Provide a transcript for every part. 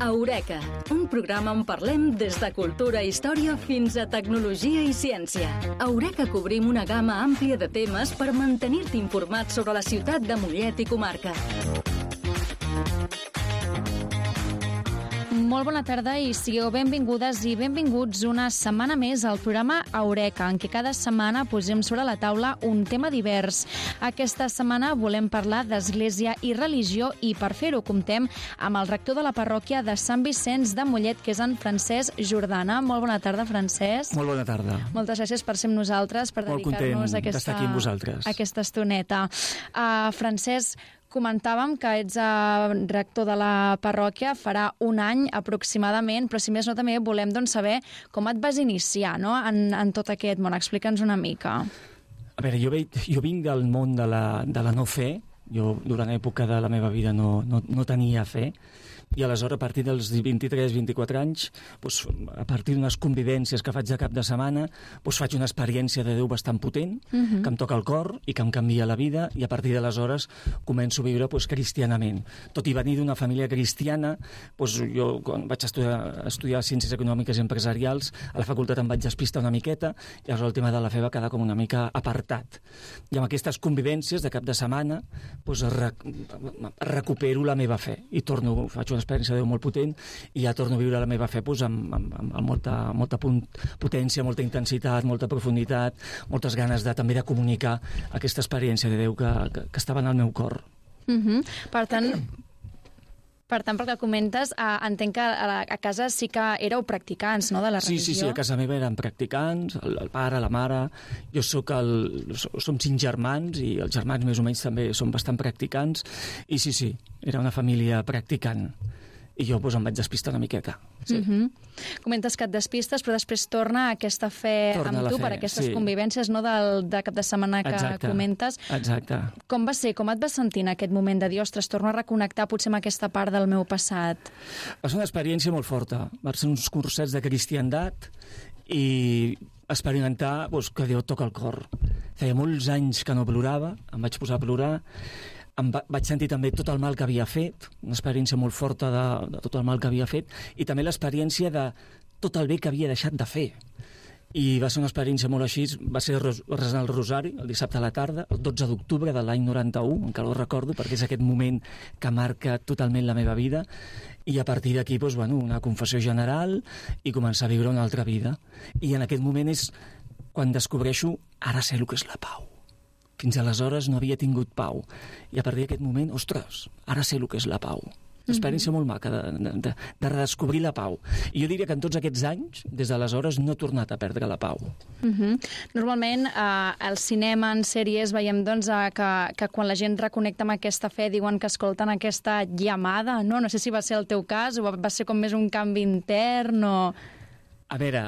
Eureka, un programa on parlem des de cultura i història fins a tecnologia i ciència. A Eureka cobrim una gamma àmplia de temes per mantenir-te informat sobre la ciutat de Mollet i comarca. Molt bona tarda i sigueu benvingudes i benvinguts una setmana més al programa Eureka, en què cada setmana posem sobre la taula un tema divers. Aquesta setmana volem parlar d'església i religió i per fer-ho comptem amb el rector de la parròquia de Sant Vicenç de Mollet, que és en Francesc Jordana. Molt bona tarda, Francesc. Molt bona tarda. Moltes gràcies per ser amb nosaltres, per dedicar-nos a aquesta estoneta. Francesc, comentàvem que ets rector de la parròquia, farà un any aproximadament, però si més no també volem saber com et vas iniciar, no? en tot aquest món. Explica'ns una mica. A veure, jo vinc del món de la no fe. Jo durant l'època de la meva vida no tenia fe, i aleshores a partir dels 23-24 anys, doncs, a partir d'unes convivències que faig de cap de setmana, doncs faig una experiència de Déu bastant potent, que em toca el cor i que em canvia la vida, i a partir d'aleshores començo a viure cristianament. Tot i venir d'una família cristiana, doncs jo quan vaig estudiar Ciències Econòmiques i Empresarials, a la facultat em vaig despistar una miqueta, i aleshores el tema de la fe va quedar com una mica apartat. I amb aquestes convivències de cap de setmana doncs recupero la meva fe i faig una experiència de Déu molt potent i ja torno a viure la meva fe amb molta potència, molta intensitat, molta profunditat, moltes ganes també de comunicar aquesta experiència de Déu que estava en el meu cor. Per tant, pel que comentes, entenc que a casa sí que éreu practicants, no?, de la religió. Sí, a casa meva eren practicants, el pare, la mare. Jo som 5 germans i els germans més o menys també són bastant practicants. I sí, era una família practicant. I jo em vaig despistar una miqueta. Sí. Comentes que et despistes, però després torna aquesta fe amb tu per aquestes convivències, no?, de cap de setmana que comentes. Exacte. Com va ser? Com et vas sentir en aquest moment de dir, ostres, torno a reconnectar potser amb aquesta part del meu passat? Va ser una experiència molt forta. Va ser uns cursets de cristiandat i experimentar que Déu et toca el cor. Feia molts anys que no plorava, em vaig posar a plorar. Vaig sentir també tot el mal que havia fet, una experiència molt forta de tot el mal que havia fet, i també l'experiència de tot el bé que havia deixat de fer. I va ser una experiència molt així. Va ser resar el rosari el dissabte a la tarda, el 12 d'octubre de l'any 91, encara ho recordo, perquè és aquest moment que marca totalment la meva vida, i a partir d'aquí una confessió general i començar a viure una altra vida. I en aquest moment és quan descobreixo, ara sé el que és la pau. Fins aleshores no havia tingut pau. I a partir d'aquest moment, ostres, ara sé el que és la pau. Experiència molt maca de redescobrir la pau. I jo diria que en tots aquests anys, des d'aleshores, no he tornat a perdre la pau. Normalment, al cinema, en sèries, veiem que quan la gent reconnecta amb aquesta fe diuen que escolten aquesta llamada, no? No sé si va ser el teu cas o va ser com més un canvi intern o... A veure,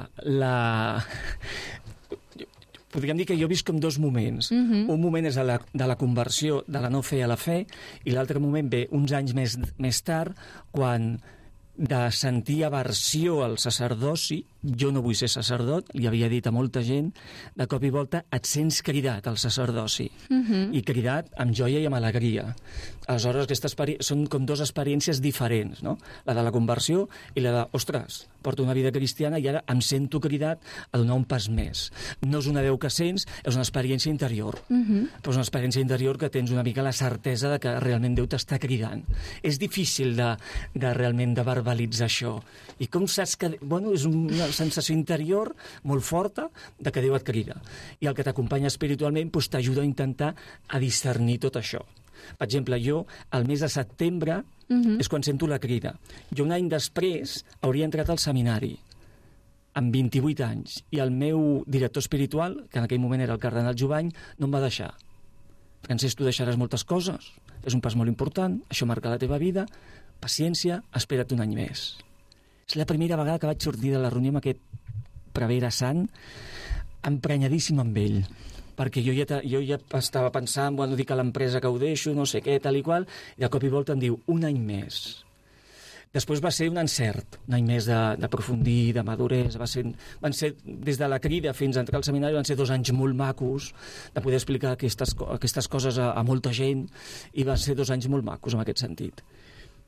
podríem dir que jo visc com dos moments. Un moment és de la conversió de la no fe a la fe, i l'altre moment ve uns anys més tard, quan de sentir aversió al sacerdoci, jo no vull ser sacerdot, li havia dit a molta gent, de cop i volta et sents cridat al sacerdoci, i cridat amb joia i amb alegria. Aleshores, aquestes són com dues experiències diferents, no? La de la conversió i la de, ostres, porto una vida cristiana i ara em sento cridat a donar un pas més. No és una veu que sents, és una experiència interior. Però és una experiència interior que tens una mica la certesa de que realment Déu t'està cridant. És difícil de realment de verbalitzar això. I com saps que... és una sensació interior molt forta de que Déu et crida. I el que t'acompanya espiritualment t'ajuda a intentar a discernir tot això. Per exemple, jo, el mes de setembre, és quan sento la crida. Jo un any després hauria entrat al seminari, amb 28 anys, i el meu director espiritual, que en aquell moment era el cardenal Jovany, no em va deixar. Francesc, tu deixaràs moltes coses, és un pas molt important, això marca la teva vida, paciència, espera't un any més. És la primera vegada que vaig sortir de la reunió amb aquest prevere sant, emprenyadíssim amb ell, perquè jo ja estava pensant, dic a l'empresa que ho deixo, no sé què, tal i qual, i de cop i volta em diu, un any més. Després va ser un encert, un any més d'aprofundir, de maduresa, van ser, des de la crida fins a entrar al seminari, van ser 2 anys molt macos, de poder explicar aquestes coses a molta gent, i van ser 2 anys molt macos en aquest sentit.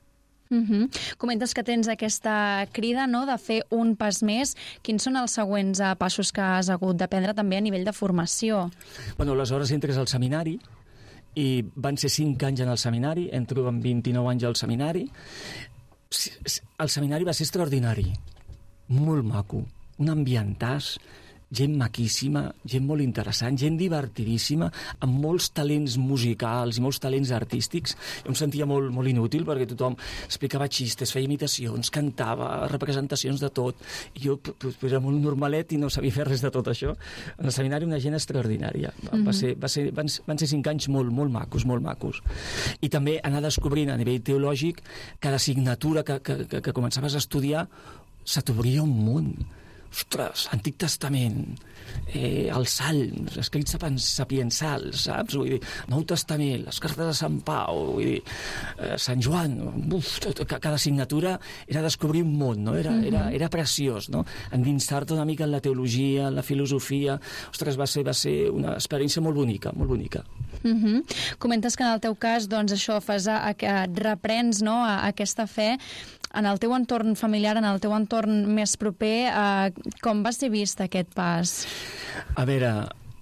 Comentes que tens aquesta crida, no?, de fer un pas més. Quins són els següents passos que has hagut de prendre també a nivell de formació? Bueno, aleshores entres al seminari, i van ser 5 anys en el seminari, entro amb 29 anys al seminari. El seminari va ser extraordinari, molt maco, un ambientàs, gent maquíssima, gent molt interessant, gent divertidíssima, amb molts talents musicals i molts talents artístics. Jo em sentia molt, molt inútil perquè tothom explicava xistes, feia imitacions, cantava, representacions de tot. I jo era molt normalet i no sabia fer res de tot això. En el seminari una gent extraordinària. Van ser 5 anys molt, molt macos, molt macos. I també anar descobrint a nivell teològic cada assignatura que començaves a estudiar se t'obria un món. Ostres, Antic Testament, els Salms, escrits sapiensals, saps? Vull dir, Nou Testament, les cartes de Sant Pau, vull dir, Sant Joan, cada assignatura era descobrir un món, no? Era preciós, no? Endinsar-te una mica en la teologia, en la filosofia. Ostres, va ser una experiència molt bonica, molt bonica. Comentes que en el teu cas, doncs, això et reprens, no?, aquesta fe. En el teu entorn familiar, en el teu entorn més proper, com va ser vist aquest pas? A veure,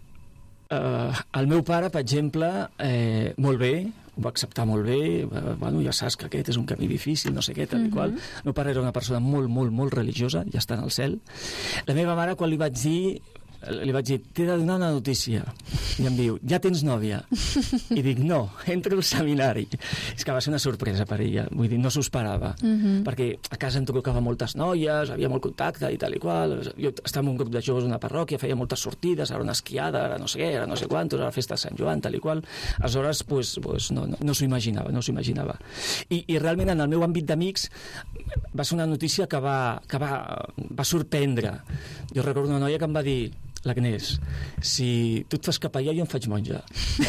el meu pare, per exemple, molt bé, ho va acceptar molt bé, bueno, ja saps que aquest és un camí difícil, no sé què, tal i qual. El meu pare era una persona molt, molt, molt religiosa, ja està en el cel. La meva mare, quan li vaig dir, t'he de donar una notícia. I em diu, ja tens nòvia? I dic, no, entro al seminari. És que va ser una sorpresa per ella, vull dir, no s'ho esperava, perquè a casa em trucava moltes noies, havia molt contacte i tal i qual. Jo estava en un grup de joves a una parròquia, feia moltes sortides, ara una esquiada, ara no sé què, ara no sé quantos, ara la festa de Sant Joan, tal i qual. Aleshores, no s'ho imaginava, no s'ho imaginava. I realment en el meu àmbit d'amics va ser una notícia que va sorprendre. Jo recordo una noia que em va dir, l'Agnès, si tu et fas capellà, jo em faig monja.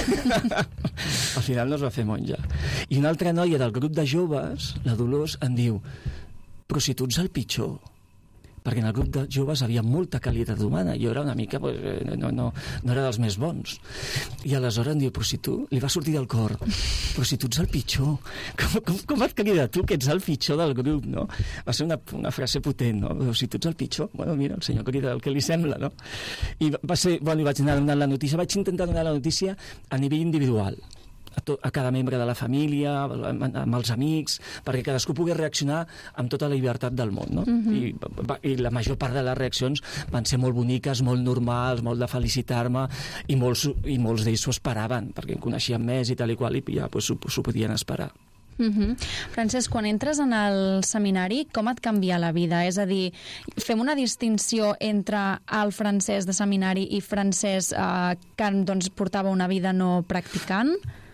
Al final no es va fer monja. I una altra noia del grup de joves, la Dolors, em diu, però si tu ets el pitjor, perquè en el grup de joves havia molta qualitat humana, jo era una mica, no era dels més bons. I aleshores em diu, però si tu, li va sortir del cor, però si tu ets el pitjor, com et crida tu que ets el pitjor del grup, no? Va ser una frase potent, no? Però si tu ets el pitjor, bueno, mira, el senyor crida el que li sembla, no? I va ser, bueno, i vaig anar donant la notícia, vaig intentar donar la notícia a nivell individual, a cada membre de la família, amb els amics, perquè cadascú pogués reaccionar amb tota la llibertat del món, no? I la major part de les reaccions van ser molt boniques, molt normals, molt de felicitar-me, i molts d'ells s'ho esperaven, perquè em coneixien més i tal i qual, i ja s'ho podien esperar. Francesc, quan entres en el seminari, com et canvia la vida? És a dir, fem una distinció entre el Francesc de seminari i Francesc que doncs, portava una vida no practicant?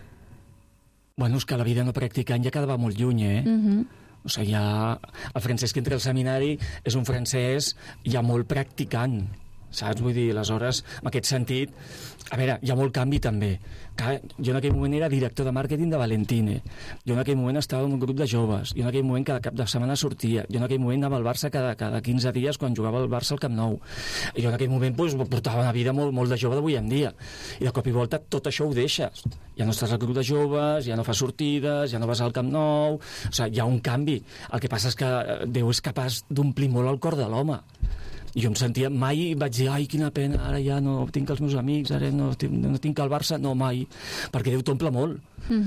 Bueno, és que la vida no practicant ja quedava molt lluny, O sigui, el francès que entra al seminari és un francès ja molt practicant, saps? Vull dir, aleshores, en aquest sentit, a veure, hi ha molt canvi també. Clar, jo en aquell moment era director de màrqueting de Valentine, jo en aquell moment estava en un grup de joves, jo en aquell moment cada cap de setmana sortia, jo en aquell moment anava al Barça cada 15 dies quan jugava el Barça al Camp Nou, i jo en aquell moment portava una vida molt de jove d'avui en dia, i de cop i volta tot això ho deixes, ja no estàs al grup de joves, ja no fas sortides, ja no vas al Camp Nou, o sigui, hi ha un canvi. El que passa és que Déu és capaç d'omplir molt el cor de l'home. Jo em sentia, mai vaig dir, ai, quina pena, ara ja no tinc els meus amics, ara no tinc el Barça, no, mai, perquè Déu t'omple molt.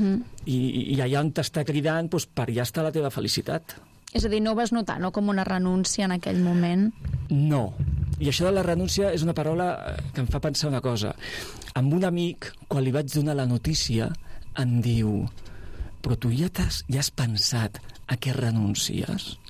I allà on t'està cridant, doncs, per allà està la teva felicitat. És a dir, no ho vas notar, no?, com una renúncia en aquell moment? No. I això de la renúncia és una paraula que em fa pensar una cosa. Amb un amic, quan li vaig donar la notícia, em diu, però tu ja has pensat a què renuncies?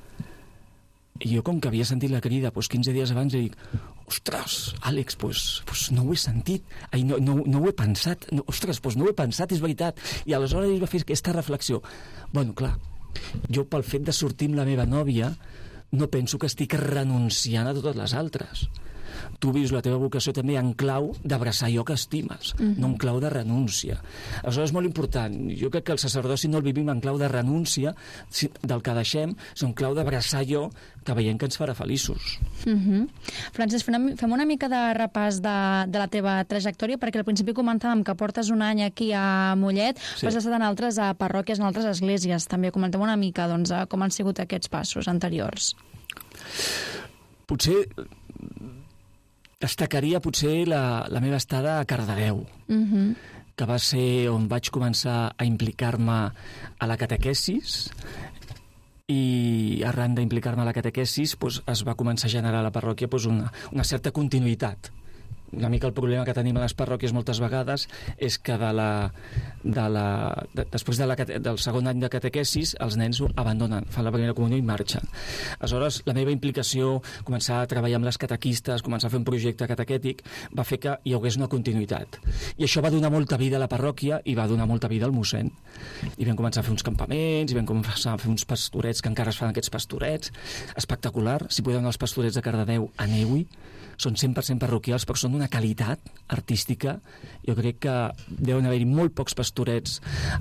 I jo, com que havia sentit la crida 15 dies abans, dic, ostres, Àlex, no ho he sentit, no ho he pensat, ostres, no ho he pensat, és veritat. I aleshores ell va fer aquesta reflexió. Bueno, clar, jo pel fet de sortir amb la meva nòvia no penso que estic renunciant a totes les altres. tu vius la teva vocació també en clau d'abraçar allò que estimes, no en clau de renúncia. Aleshores és molt important. Jo crec que el sacerdoci no el vivim en clau de renúncia del que deixem, sinó en clau d'abraçar allò que veiem que ens farà feliços. Francesc, fem una mica de repàs de la teva trajectòria, perquè al principi comentàvem que portes un any aquí a Mollet, però has estat en altres parròquies, en altres esglésies. També comentem una mica com han sigut aquests passos anteriors. Potser destacaria la meva estada a Cardedeu, que va ser on vaig començar a implicar-me a la catequesis, i arran d'implicar-me a la catequesis es va començar a generar a la parròquia una certa continuïtat. Una mica el problema que tenim a les parròquies moltes vegades és que després del segon any de catequesis els nens abandonen, fan la primera comunió i marxen. Aleshores, la meva implicació, començar a treballar amb les catequistes, començar a fer un projecte catequètic, va fer que hi hagués una continuïtat. I això va donar molta vida a la parròquia i va donar molta vida al mossèn. I vam començar a fer uns campaments, i vam començar a fer uns pastorets, que encara es fan aquests pastorets. Espectacular. Si podeu anar als pastorets de Cardedeu, aneu-hi. Són 100% parroquials, però són d'una qualitat artística. Jo crec que deuen haver-hi molt pocs pastorets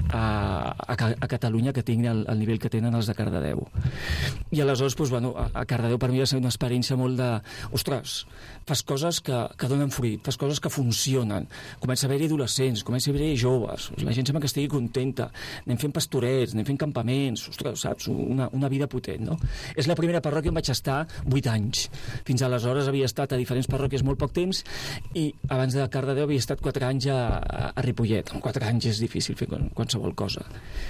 a Catalunya que tinguin el nivell que tenen els de Cardedeu. I aleshores, a Cardedeu per mi va ser una experiència molt de... Ostres, fas coses que donen fruit, fas coses que funcionen. Comença a haver-hi adolescents, comença a haver-hi joves, la gent sembla que estigui contenta, anem fent pastorets, anem fent campaments, ostres, saps? Una vida potent, no? És la primera parròquia on vaig estar 8 anys. Fins aleshores havia estat a diferents parròquies molt poc temps i abans de Cardedeu havia estat 4 anys a Ripollet. En 4 anys és difícil fer qualsevol cosa.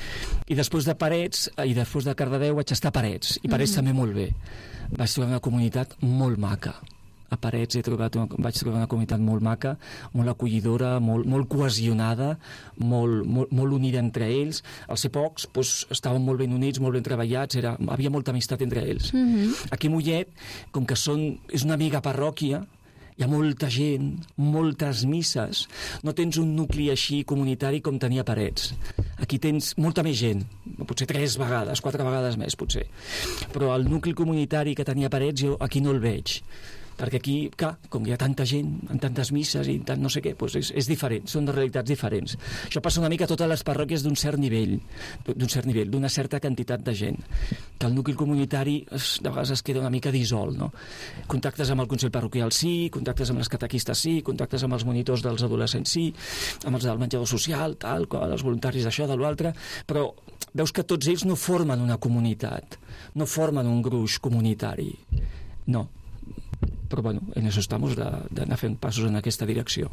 I després de Parets i després de Cardedeu vaig estar a Parets, i Parets també molt bé. Vaig trobar una comunitat molt maca. A Parets vaig trobar una comunitat molt maca, molt acollidora, molt cohesionada, molt unida entre ells. Al ser pocs, estaven molt ben units, molt ben treballats, havia molta amistat entre ells. Aquí a Mollet, com que és una mega parròquia, hi ha molta gent, moltes misses, no tens un nucli així comunitari com tenia Parets. Aquí tens molta més gent, potser 3 vegades, 4 vegades més, potser. Però el nucli comunitari que tenia Parets jo aquí no el veig. Perquè aquí, com hi ha tanta gent, en tantes misses i tant no sé què, és diferent, són de realitats diferents. Això passa una mica a totes les parròquies d'un cert nivell, d'una certa quantitat de gent. Que el nucli comunitari de vegades es queda una mica dissolt, no? Contactes amb el Consell Parroquial sí, contactes amb les catequistes sí, contactes amb els monitors dels adolescents sí, amb els del menjador social, els voluntaris d'això, de l'altre, però veus que tots ells no formen una comunitat, no formen un gruix comunitari, no. Però en això estamos, d'anar fent passos en aquesta direcció.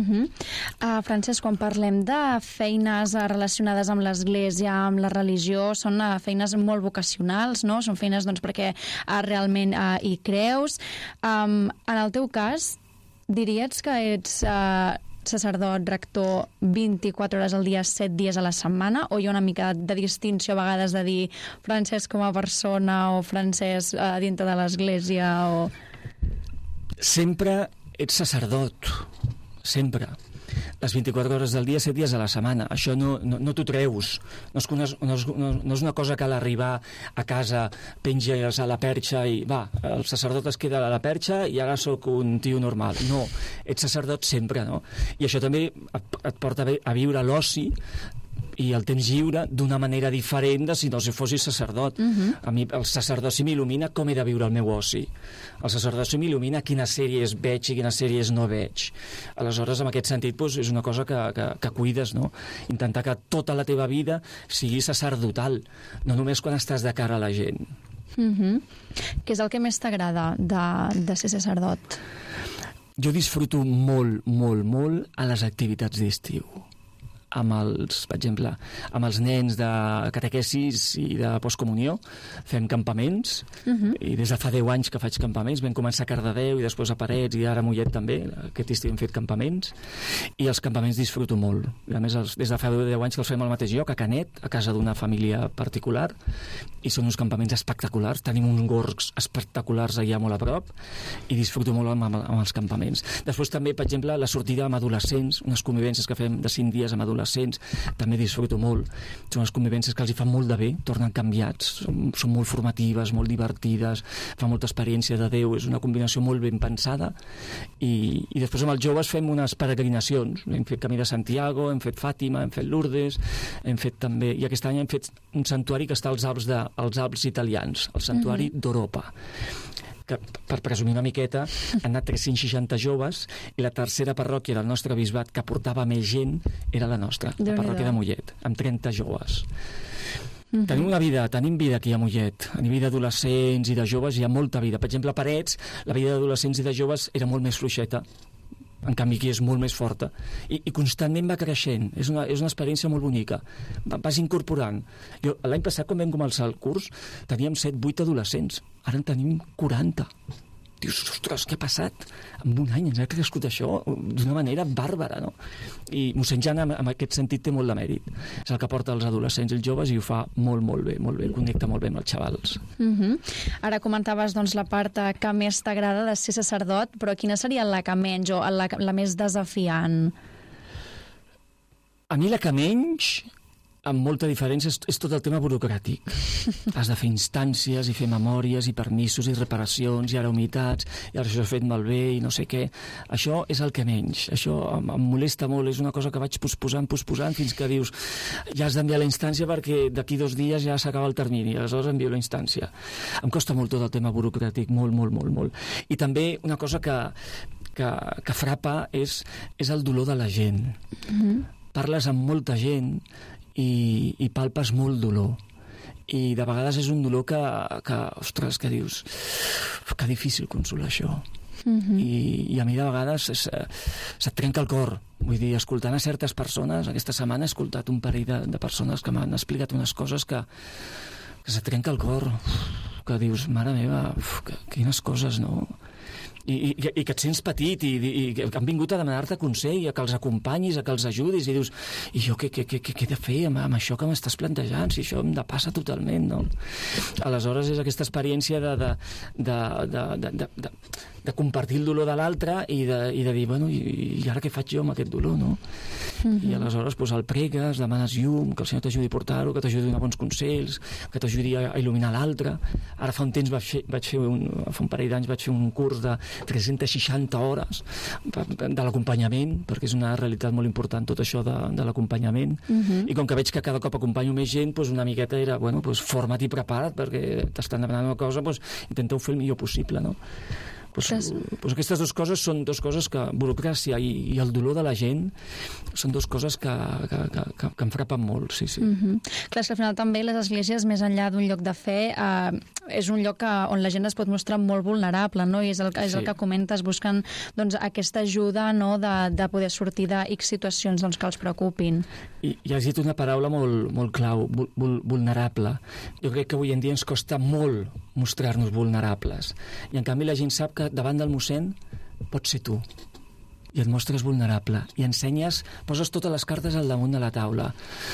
Francesc, quan parlem de feines relacionades amb l'Església, amb la religió, són feines molt vocacionals, no? Són feines perquè realment hi creus. En el teu cas, diries que ets sacerdot, rector, 24 hores al dia, 7 dies a la setmana, o hi ha una mica de distinció a vegades de dir Francesc com a persona o Francesc dintre de l'Església o... Sempre ets sacerdot, sempre. Les 24 hores del dia, 7 dies a la setmana. Això no t'ho treus. No és una cosa que a l'arribar a casa penges a la perxa i el sacerdot es queda a la perxa i ara sóc un tio normal. No, ets sacerdot sempre, no? I això també et porta a viure l'oci i el temps lliure d'una manera diferent de si no fossis sacerdot. A mi el sacerdoci m'il·lumina com he de viure el meu oci. El sacerdoci m'il·lumina quines sèries veig i quines sèries no veig. Aleshores, en aquest sentit, és una cosa que cuides, no? Intentar que tota la teva vida sigui sacerdotal, no només quan estàs de cara a la gent. Què és el que més t'agrada de ser sacerdot? Jo disfruto molt, molt, molt a les activitats d'estiu. Per exemple, amb els nens de catequesis i de postcomunió fem campaments, i des de fa 10 anys que faig campaments. Vam començar a Cardedeu i després a Parets i ara a Mollet també. Aquest estiu hem fet campaments i els campaments disfruto molt. A més, des de fa 10 anys que els fem al mateix lloc, a Canet, a casa d'una família particular, i són uns campaments espectaculars. Tenim uns gorgs espectaculars allà molt a prop i disfruto molt amb els campaments. Després també, per exemple, la sortida amb adolescents, unes convivències que fem de 5 dies amb adolescents, adolescents, també disfruto molt. Són unes convivències que els hi fan molt de bé, tornen canviats, són molt formatives, molt divertides, fa molta experiència de Déu, és una combinació molt ben pensada, i després amb els joves fem unes peregrinacions, hem fet Camí de Santiago, hem fet Fàtima, hem fet Lourdes, hem fet també, i aquest any hem fet un santuari que està als Alps italians, el santuari d'Europa, que, per presumir una miqueta, han anat 360 joves, i la tercera parròquia del nostre bisbat que portava més gent era la nostra, la parròquia de Mollet, amb 30 joves. Tenim vida aquí a Mollet. A nivell d'adolescents i de joves hi ha molta vida. Per exemple, a Parets, la vida d'adolescents i de joves era molt més fluixeta. En canvi, aquí és molt més forta. I constantment va creixent. És una experiència molt bonica. Vas incorporant. L'any passat, quan vam començar el curs, teníem 7-8 adolescents. Ara en tenim 40. Dius, ostres, què ha passat? En un any ens ha crescut això d'una manera bàrbara, no? I mossèn Jan, en aquest sentit, té molt de mèrit. És el que porta els adolescents i els joves i ho fa molt, molt bé, connecta molt bé amb els xavals. Ara comentaves doncs, la part que més t'agrada de ser sacerdot, però quina seria la que menys o la més desafiant? A mi la que menys, amb molta diferència, és tot el tema burocràtic. Has de fer instàncies i fer memòries i permisos i reparacions i ara humitats i ara això s'ha fet malbé i no sé què. Això és el que menys. Això em molesta molt. És una cosa que vaig posposant fins que dius ja has d'enviar la instància perquè d'aquí 2 dies ja s'acaba el termini. Aleshores envio la instància. Em costa molt tot el tema burocràtic. Molt. I també una cosa que frapa és el dolor de la gent. Parles amb molta gent i palpes molt dolor. I de vegades és un dolor ostres, que dius, que difícil consolar això. I a mi de vegades se't trenca el cor. Vull dir, escoltant a certes persones, aquesta setmana he escoltat un parell de persones que m'han explicat unes coses que se't trenca el cor, que dius, mare meva, quines coses, no? I que et sents petit i que han vingut a demanar-te consell, a que els acompanyis, a que els ajudis, i dius, i jo què he de fer amb això que m'estàs plantejant, si això em depassa totalment, no? Aleshores és aquesta experiència de compartir el dolor de l'altre i de dir, bueno, i ara què faig jo amb aquest dolor, no? I aleshores el pregues, demanes llum, que el Senyor t'ajudi a portar-ho, que t'ajudi a donar bons consells, que t'ajudi a il·luminar l'altre. Ara fa un temps fa un parell d'anys vaig fer un curs de 360 hores de l'acompanyament, perquè és una realitat molt important tot això de l'acompanyament, i com que veig que cada cop acompanyo més gent, una miqueta era, forma't i prepara't, perquè t'estan demanant una cosa, intenta-ho fer el millor possible, no? Aquestes dues coses són dues coses que, burocràcia i el dolor de la gent, són dues coses que em frapen molt, sí. Clar, és que al final també les esglésies, més enllà d'un lloc de fe, és un lloc on la gent es pot mostrar molt vulnerable, no? I és el que comentes, buscant aquesta ajuda, no? de poder sortir d'X situacions que els preocupin. I has dit una paraula molt clau, vulnerable. Jo crec que avui en dia ens costa molt mostrar-nos vulnerables. I en canvi la gent sap que davant del mossèn pots ser tu. I et mostres vulnerable. I ensenyes, poses totes les cartes al damunt de la taula.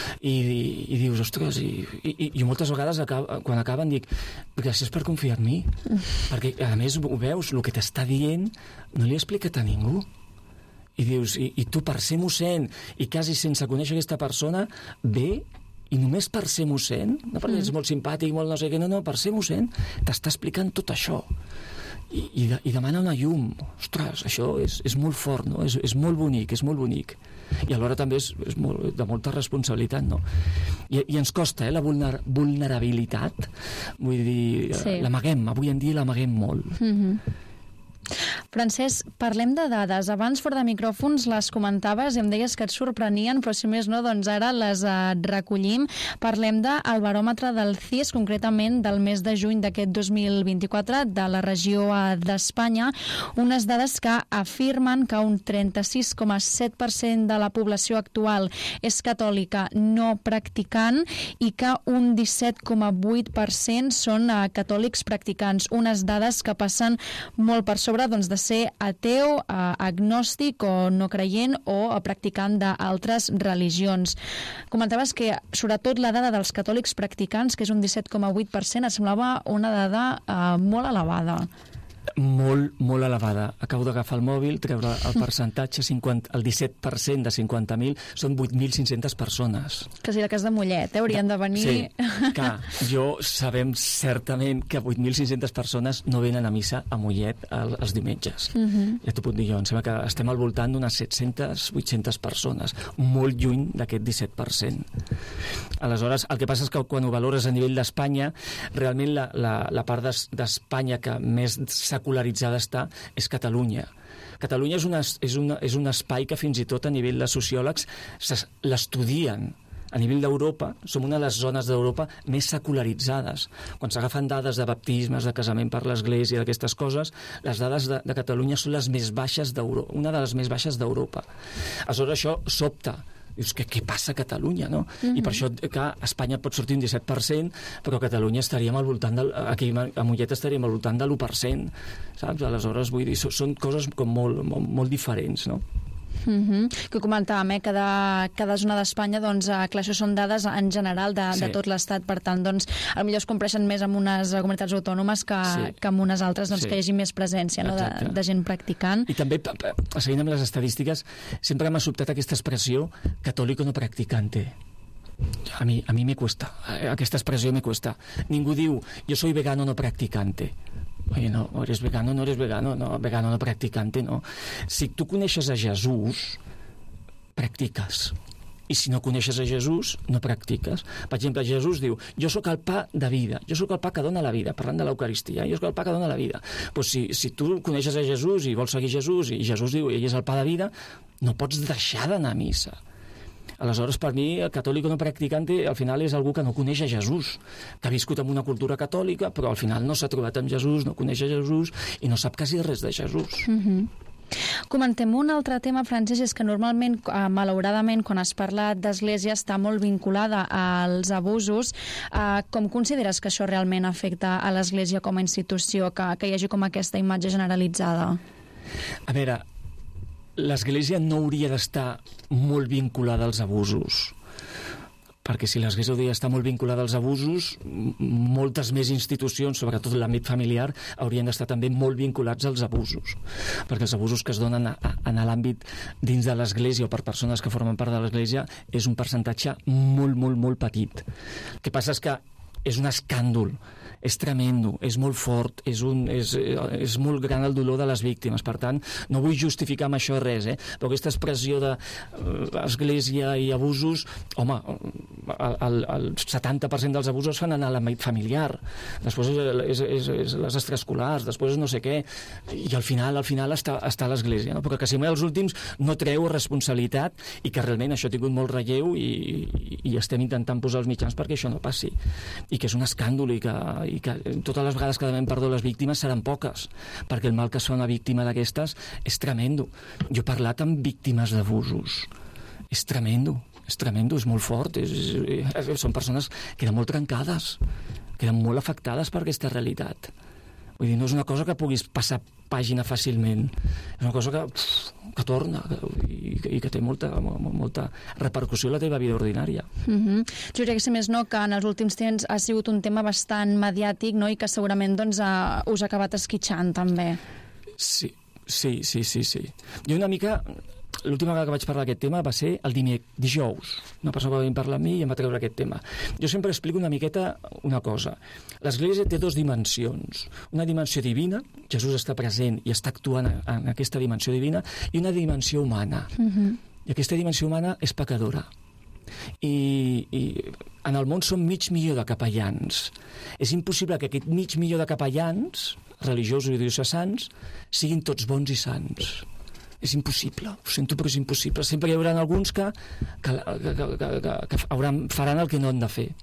I dius, ostres, i moltes vegades quan acaben dic, gràcies per confiar en mi. Perquè a més ho veus, el que t'està dient no li ha explicat a ningú. I dius, i tu per ser mossèn i quasi sense conèixer aquesta persona, ve i només per ser mossèn, no perquè ets molt simpàtic, molt no sé què, no, per ser mossèn, t'està explicant tot això. I demana una llum. Ostres, això és molt fort, no? És molt bonic, I alhora també és de molta responsabilitat, no? I ens costa, la vulnerabilitat. Vull dir, l'amaguem, avui en dia l'amaguem molt. Francesc, parlem de dades. Abans, fora de micròfons, les comentaves i em deies que et sorprenien, però si més no, doncs ara les recollim. Parlem del baròmetre del CIS, concretament del mes de juny d'aquest 2024, de la regió d'Espanya, unes dades que afirmen que un 36,7% de la població actual és catòlica no practicant i que un 17,8% són catòlics practicants. Unes dades que passen molt per sobre de ser ateu, agnòstic o no creient o practicant d'altres religions. Comentaves que, sobretot, la dada dels catòlics practicants, que és un 17,8%, et semblava una dada molt elevada. Molt, molt elevada. Acabo d'agafar el mòbil, treure el percentatge, el 17% de 50.000 són 8.500 persones. Quasi la cas de Mollet, haurien de venir... Sí, que sabem certament que 8.500 persones no venen a missa a Mollet els diumenges. Ja t'ho puc dir jo, em sembla que estem al voltant d'unes 700-800 persones, molt lluny d'aquest 17%. Aleshores, el que passa és que quan ho valores a nivell d'Espanya, realment la part d'Espanya que més secularitzada està és Catalunya. Catalunya és un espai que fins i tot a nivell de sociòlegs l'estudien. A nivell d'Europa, som una de les zones d'Europa més secularitzades. Quan s'agafen dades de baptismes, de casament per l'Església, d'aquestes coses, les dades de Catalunya són les més baixes d'Europa, una de les més baixes d'Europa. Aleshores, això sobta. Dius, què passa a Catalunya, no? I per això que Espanya pot sortir un 17%, però a Catalunya estaríem al voltant aquí a Mollet estaríem al voltant de l'1%, saps? Aleshores, vull dir, són coses com molt diferents, no? Que comentàvem, cada zona d'Espanya, doncs, clar, això són dades en general de tot l'Estat, per tant, doncs, potser es compleixen més amb unes comunitats autònomes que amb unes altres, doncs, que hi hagi més presència, no?, de gent practicant. I també, seguint amb les estadístiques, sempre m'ha sobtat aquesta expressió católico no practicante. A mi me cuesta, aquesta expressió me cuesta. Ningú diu, jo soy vegano no practicante. Oye, no, eres vegano, no eres vegano, no, vegano no practicante, no. Si tu coneixes a Jesús, practiques. I si no coneixes a Jesús, no practiques. Per exemple, Jesús diu, jo sóc el pa de vida, jo sóc el pa que dona la vida, parlant de l'Eucaristia, jo sóc el pa que dona la vida. Pues si tu coneixes a Jesús i vols seguir Jesús, i Jesús diu, ell és el pa de vida, no pots deixar d'anar a missa. Aleshores, per mi, el catòlic no practicante al final és algú que no coneix a Jesús, que ha viscut en una cultura catòlica, però al final no s'ha trobat amb Jesús, no coneix a Jesús i no sap quasi res de Jesús. Comentem un altre tema, Francesc, és que normalment, malauradament, quan es parla d'Església està molt vinculada als abusos. Com consideres que això realment afecta a l'Església com a institució, que hi hagi com aquesta imatge generalitzada? A veure, l'Església no hauria d'estar molt vinculada als abusos, perquè si l'Església hauria d'estar molt vinculada als abusos, moltes més institucions, sobretot l'àmbit familiar, haurien d'estar també molt vinculats als abusos, perquè els abusos que es donen en l'àmbit dins de l'Església o per persones que formen part de l'Església és un percentatge molt, molt, molt petit. El que passa és que és un escàndol, és tremendo, és molt fort, és molt gran el dolor de les víctimes. Per tant, no vull justificar amb això res, però aquesta expressió d'església i abusos, home, el 70% dels abusos fan en l'àmbit familiar, després és les extraescolars, després no sé què, i al final està l'església, no? Però que si els últims no treu responsabilitat i que realment això ha tingut molt relleu i estem intentant posar els mitjans perquè això no passi. I que és un escàndol i que totes les vegades que demanem perdó a les víctimes seran poques, perquè el mal que es fa una víctima d'aquestes és tremendo. Jo he parlat amb víctimes d'abusos. És tremendo, és molt fort. Són persones que queden molt trencades, queden molt afectades per aquesta realitat. Vull dir, no és una cosa que puguis passar pàgina fàcilment. És una cosa que torna i que té molta repercussió en la teva vida ordinària. Jo crec que, si més no, que en els últims temps ha sigut un tema bastant mediàtic, no? I que segurament us ha acabat esquitxant, també. Sí. Jo una mica... L'última vegada que vaig parlar d'aquest tema va ser el dijous. Una persona que va parlar amb mi i em va treure aquest tema. Jo sempre explico una miqueta una cosa. L'Església té dues dimensions. Una dimensió divina, Jesús està present i està actuant en aquesta dimensió divina, i una dimensió humana. I aquesta dimensió humana és pecadora. I en el món són 500.000 de capellans. És impossible que aquest 500.000 de capellans, religiosos i diocesans, siguin tots bons i sants. És impossible, ho sento, però és impossible. Sempre hi haurà alguns que faran el que no han de fer.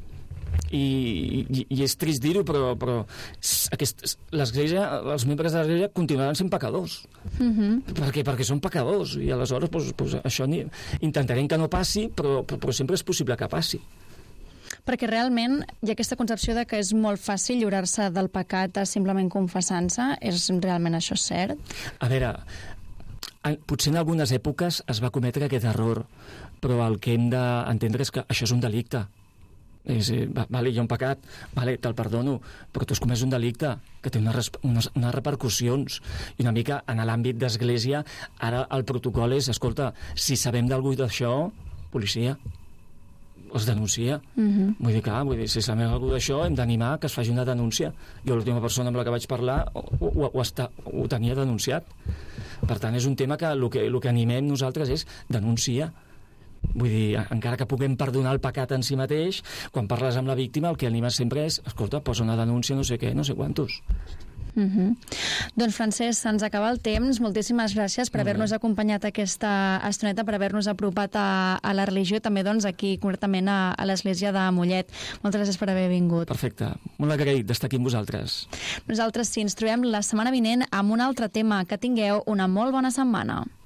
I és trist dir-ho, però l'Església, els membres de l'Església continuaran sent pecadors. Perquè són pecadors, i aleshores això intentarem que no passi, però sempre és possible que passi. Perquè realment hi ha aquesta concepció de que és molt fàcil lliurar-se del pecat simplement confessant-se. És realment això cert? A veure, potser en algunes èpoques es va cometre aquest error, però el que hem d'entendre és que això és un delicte. Vale, hi ha un pecat, vale, te'l perdono, però tu has comès un delicte que té unes repercussions. I una mica en l'àmbit d'església, ara el protocol és, escolta, si sabem d'algú d'això, policia, es denuncia. Vull dir, si sabem algú d'això, hem d'animar que es faci una denúncia. Jo l'última persona amb la que vaig parlar ho tenia denunciat. Per tant, és un tema que el que animem nosaltres és denuncia. Vull dir, encara que puguem perdonar el pecat en si mateix, quan parles amb la víctima el que animes sempre és, escolta, posa una denúncia, no sé què, no sé quantos. Doncs Francesc, se'ns acaba el temps. Moltíssimes gràcies per haver-nos acompanyat aquesta estoneta, per haver-nos apropat a la religió, també doncs aquí concretament a l'església de Mollet. Moltes gràcies per haver vingut. Perfecte, molt agraït d'estar aquí amb vosaltres. Nosaltres sí, ens trobem la setmana vinent amb un altre tema. Que tingueu una molt bona setmana.